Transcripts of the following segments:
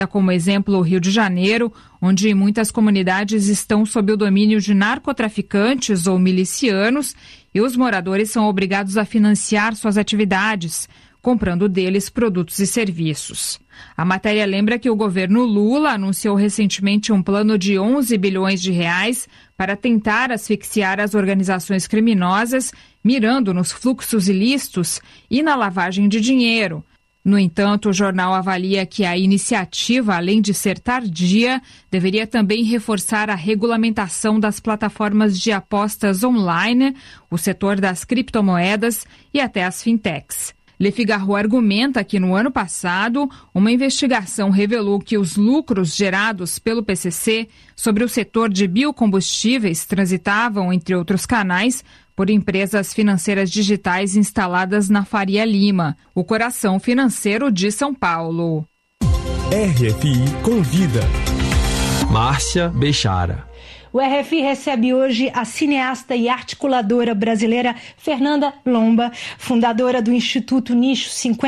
Como exemplo, o Rio de Janeiro, onde muitas comunidades estão sob o domínio de narcotraficantes ou milicianos e os moradores são obrigados a financiar suas atividades, comprando deles produtos e serviços. A matéria lembra que o governo Lula anunciou recentemente um plano de 11 bilhões de reais para tentar asfixiar as organizações criminosas, mirando nos fluxos ilícitos e na lavagem de dinheiro. No entanto, o jornal avalia que a iniciativa, além de ser tardia, deveria também reforçar a regulamentação das plataformas de apostas online, o setor das criptomoedas e até as fintechs. Le Figaro argumenta que no ano passado, uma investigação revelou que os lucros gerados pelo PCC sobre o setor de biocombustíveis transitavam, entre outros canais, por empresas financeiras digitais instaladas na Faria Lima, o coração financeiro de São Paulo. RFI Convida. Márcia Bechara. O RFI recebe hoje a cineasta e articuladora brasileira Fernanda Lomba, fundadora do Instituto Nicho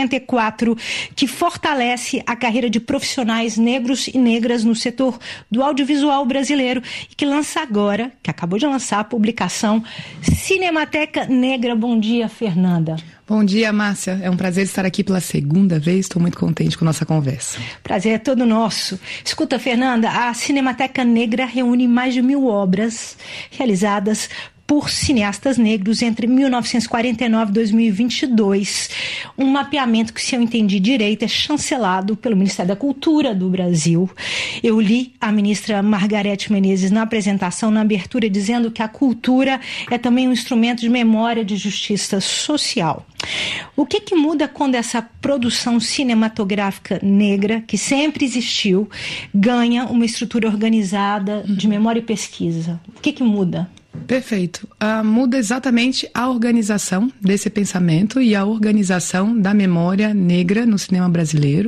54, que fortalece a carreira de profissionais negros e negras no setor do audiovisual brasileiro e que lança agora, que acabou de lançar a publicação Cinemateca Negra. Bom dia, Fernanda. Bom dia, Márcia. É um prazer estar aqui pela segunda vez. Estou muito contente com a nossa conversa. Prazer é todo nosso. Escuta, Fernanda, a Cinemateca Negra reúne mais de 1000 obras realizadas por cineastas negros entre 1949 e 2022. Um mapeamento que, se eu entendi direito, é chancelado pelo Ministério da Cultura do Brasil. Eu li a ministra Margarete Menezes na apresentação, na abertura, dizendo que a cultura é também um instrumento de memória de justiça social. O que muda quando essa produção cinematográfica negra, que sempre existiu, ganha uma estrutura organizada de memória e pesquisa? O que muda? Perfeito. Muda exatamente a organização desse pensamento e a organização da memória negra no cinema brasileiro,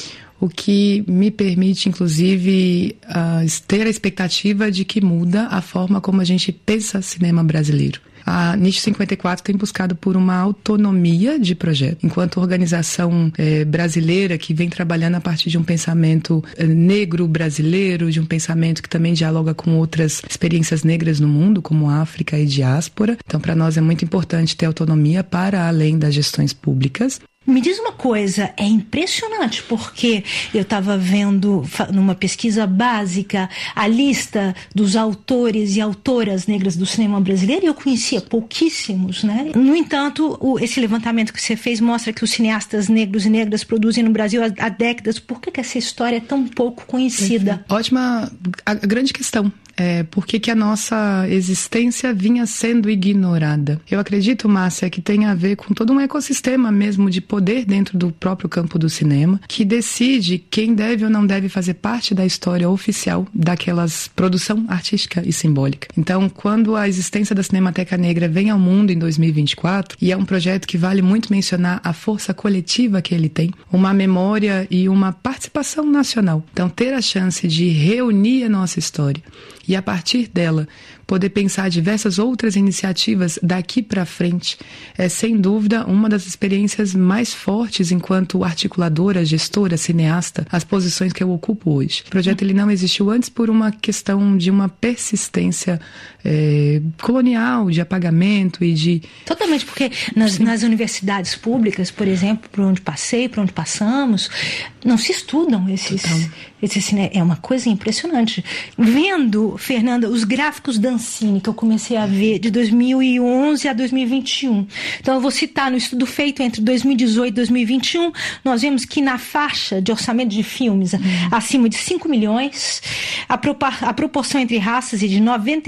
o que me permite, inclusive, ter a expectativa de que muda a forma como a gente pensa cinema brasileiro. A Nicho 54 tem buscado por uma autonomia de projeto, enquanto organização brasileira que vem trabalhando a partir de um pensamento negro brasileiro, de um pensamento que também dialoga com outras experiências negras no mundo, como África e diáspora. Então, para nós é muito importante ter autonomia para além das gestões públicas. Me diz uma coisa, é impressionante, porque eu estava vendo numa pesquisa básica a lista dos autores e autoras negras do cinema brasileiro e eu conhecia pouquíssimos, né? No entanto, esse levantamento que você fez mostra que os cineastas negros e negras produzem no Brasil há décadas. Por que essa história é tão pouco conhecida? Ótima, a grande questão. Por que a nossa existência vinha sendo ignorada? Eu acredito, Márcia, que tem a ver com todo um ecossistema mesmo de poder dentro do próprio campo do cinema, que decide quem deve ou não deve fazer parte da história oficial daquelas produção artística e simbólica. Então, quando a existência da Cinemateca Negra vem ao mundo em 2024, e é um projeto que vale muito mencionar a força coletiva que ele tem, uma memória e uma participação nacional. Então, ter a chance de reunir a nossa história e, a partir dela, poder pensar diversas outras iniciativas daqui para frente é, sem dúvida, uma das experiências mais fortes enquanto articuladora, gestora, cineasta, as posições que eu ocupo hoje. O projeto ele não existiu antes por uma questão de uma persistência colonial, de apagamento e de... Totalmente, porque nas universidades públicas, por exemplo, por onde passei, por onde passamos, não se estudam esses é uma coisa impressionante. Vendo, Fernanda, os gráficos da Ancine que eu comecei a ver de 2011 a 2021. Então eu vou citar no estudo feito entre 2018 e 2021, nós vemos que na faixa de orçamento de filmes acima de 5 milhões, a proporção entre raças é de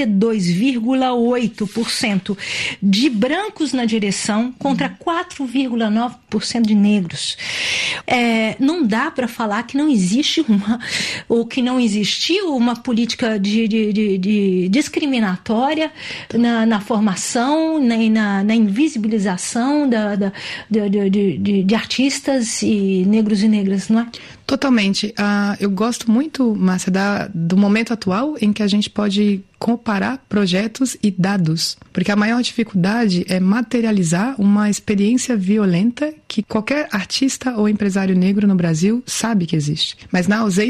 92,8% de brancos na direção contra 4,9% de negros. Não dá para falar que não existe ou que não existiu uma política de discriminação discriminatória na formação, na invisibilização de artistas e negros e negras, não é? Totalmente. Eu gosto muito, Márcia, do momento atual em que a gente pode comparar projetos e dados, porque a maior dificuldade é materializar uma experiência violenta que qualquer artista ou empresário negro no Brasil sabe que existe. Mas na ausência